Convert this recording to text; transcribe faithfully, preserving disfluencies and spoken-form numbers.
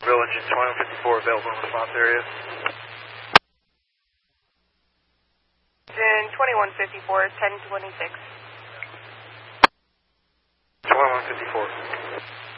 Village in twenty-one fifty-four available in response area. In twenty-one fifty-four, ten twenty-six. twenty-one fifty-four.